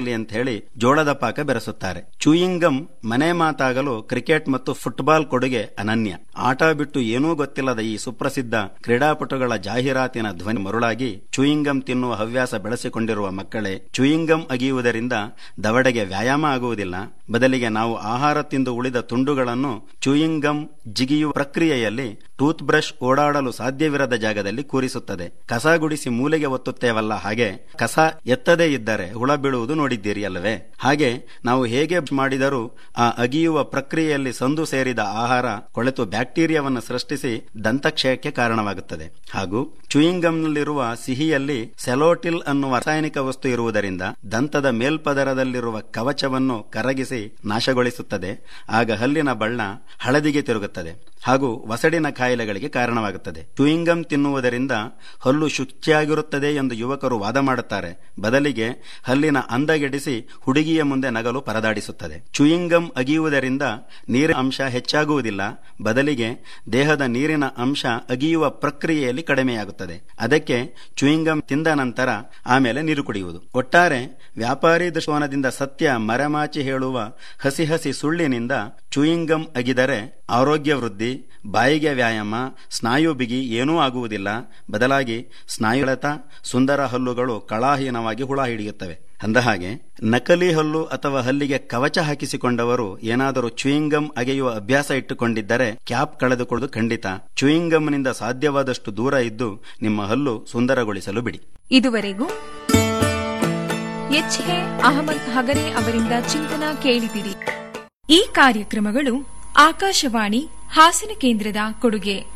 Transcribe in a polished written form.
ಚೆನ್ನಾಗಿರ್ಲಿ ಅಂತ ಹೇಳಿ ಜೋಳದ ಪಾಕ ಬೆರೆಸುತ್ತಾರೆ. ಚೂಯಿಂಗ್ ಗಮ್ ಮನೆ ಮಾತಾಗಲು ಕ್ರಿಕೆಟ್ ಮತ್ತು ಫುಟ್ಬಾಲ್ ಕೊಡುಗೆ ಅನನ್ಯ. ಆಟ ಬಿಟ್ಟು ಏನೂ ಗೊತ್ತಿಲ್ಲದ ಈ ಸುಪ್ರಸಿದ್ಧ ಕ್ರೀಡಾಪಟುಗಳ ಜಾಹೀರಾತಿನ ಧ್ವನಿ ಮರುಳಾಗಿ ಚೂಯಿಂಗ್ ಗಮ್ ತಿನ್ನುವ ಹವ್ಯಾಸ ಬೆಳೆಸಿಕೊಂಡಿರುವ ಮಕ್ಕಳೇ, ಚೂಯಿಂಗ್ ಗಮ್ ಅಗಿಯುವುದರಿಂದ ದವಡೆಗೆ ವ್ಯಾಯಾಮ ಆಗುವುದಿಲ್ಲ. ಬದಲಿಗೆ ನಾವು ಆಹಾರ ತಿಂದು ಉಳಿದ ತುಂಡುಗಳನ್ನು ಚೂಯಿಂಗ್ ಗಮ್ ಜಿಗಿಯುವ ಪ್ರಕ್ರಿಯೆಯಲ್ಲಿ ಟೂತ್ ಬ್ರಷ್ ಓಡಾಡಲು ಸಾಧ್ಯವಿರದ ಜಾಗದಲ್ಲಿ ಕೂರಿಸುತ್ತದೆ. ಕಸ ಗುಡಿಸಿ ಮೂಲೆಗೆ ಒತ್ತುತ್ತೇವಲ್ಲ, ಹಾಗೆ ಕಸ ಎತ್ತದೇ ಇದ್ದರೆ ಹುಳ ಬೀಳುವುದು ನೋಡಿದ್ದೀರಿ ಅಲ್ಲವೇ? ಹಾಗೆ ನಾವು ಹೇಗೆ ಮಾಡಿದರೂ ಆ ಅಗಿಯುವ ಪ್ರಕ್ರಿಯೆಯಲ್ಲಿ ಸಂದು ಸೇರಿದ ಆಹಾರ ಕೊಳೆತು ಬ್ಯಾಕ್ಟೀರಿಯಾವನ್ನು ಸೃಷ್ಟಿಸಿ ದಂತಕ್ಷಯಕ್ಕೆ ಕಾರಣವಾಗುತ್ತದೆ. ಹಾಗೂ ಚೂಯಿಂಗ್ ಗಮ್ನಲ್ಲಿರುವ ಸಿಹಿಯಲ್ಲಿ ಸೆಲೋಟಿಲ್ ಅನ್ನುವ ರಾಸಾಯನಿಕ ವಸ್ತು ಇರುವುದರಿಂದ ದಂತದ ಮೇಲ್ಪದರದಲ್ಲಿರುವ ಕವಚವನ್ನು ಕರಗಿಸಿ ನಾಶಗೊಳಿಸುತ್ತದೆ. ಆಗ ಹಲ್ಲಿನ ಬಣ್ಣ ಹಳದಿಗೆ ತಿರುಗುತ್ತದೆ ಹಾಗೂ ವಸಡಿನ ಕಾಯಿಲೆಗಳಿಗೆ ಕಾರಣವಾಗುತ್ತದೆ. ಚೂಯಿಂಗ್ ಗಮ್ ತಿನ್ನುವುದರಿಂದ ಹಲ್ಲು ಶುಚಿಯಾಗಿರುತ್ತದೆ ಎಂದು ಯುವಕರು ವಾದ ಮಾಡುತ್ತಾರೆ. ಬದಲಿಗೆ ಹಲ್ಲಿನ ಅಂದಗೆಡಿಸಿ ಹುಡುಗಿಯ ಮುಂದೆ ನಗಲು ಪರದಾಡಿಸುತ್ತದೆ. ಚೂಯಿಂಗ್ ಗಮ್ ಅಗಿಯುವುದರಿಂದ ನೀರಿನ ಅಂಶ ಹೆಚ್ಚಾಗುವುದಿಲ್ಲ, ಬದಲಿಗೆ ದೇಹದ ನೀರಿನ ಅಂಶ ಅಗಿಯುವ ಪ್ರಕ್ರಿಯೆಯಲ್ಲಿ ಕಡಿಮೆಯಾಗುತ್ತದೆ. ಅದಕ್ಕೆ ಚೂಯಿಂಗ್ ಗಮ್ ತಿಂದ ನಂತರ ಆಮೇಲೆ ನೀರು ಕುಡಿಯುವುದು. ಒಟ್ಟಾರೆ ವ್ಯಾಪಾರಿ ದೃಷ್ಟಿಕೋನದಿಂದ ಸತ್ಯ ಮರೆಮಾಚಿ ಹೇಳುವ ಹಸಿ ಹಸಿ ಸುಳ್ಳಿನಿಂದ ಚೂಯಿಂಗ್ ಗಮ್ ಅಗಿದರೆ ಆರೋಗ್ಯ ವೃದ್ಧಿ, ಬಾಯಿಗೆ ವ್ಯಾಯಾಮ, ಸ್ನಾಯು ಬಿಗಿ ಏನೂ ಆಗುವುದಿಲ್ಲ. ಬದಲಾಗಿ ಸ್ನಾಯುಳೆತ, ಸುಂದರ ಹಲ್ಲುಗಳು ಕಳಾಹೀನವಾಗಿ ಹುಳ ಹಿಡಿಯುತ್ತವೆ. ಅಂದಹಾಗೆ ನಕಲಿ ಹಲ್ಲು ಅಥವಾ ಹಲ್ಲಿಗೆ ಕವಚ ಹಾಕಿಸಿಕೊಂಡವರು ಏನಾದರೂ ಚೂಯಿಂಗ್ ಗಮ್ ಅಗೆಯುವ ಅಭ್ಯಾಸ ಇಟ್ಟುಕೊಂಡಿದ್ದರೆ ಕ್ಯಾಪ್ ಕಳೆದುಕೊಳ್ಳುವುದು ಖಂಡಿತ. ಚೂಯಿಂಗ್ ಗಮ್ನಿಂದ ಸಾಧ್ಯವಾದಷ್ಟು ದೂರ ಇದ್ದು ನಿಮ್ಮ ಹಲ್ಲು ಸುಂದರಗೊಳಿಸಲು ಬಿಡಿ. ಇದುವರೆಗೂ ಎಚ್.ಎ. ಅಹಮದ್ ಹಗರೆ ಅವರಿಂದ ಚಿಂತನ ಕೇಳಿದಿರಿ. ಈ ಕಾರ್ಯಕ್ರಮಗಳು ಆಕಾಶವಾಣಿ ಹಾಸನ ಕೇಂದ್ರದ ಕೊಡುಗೆ.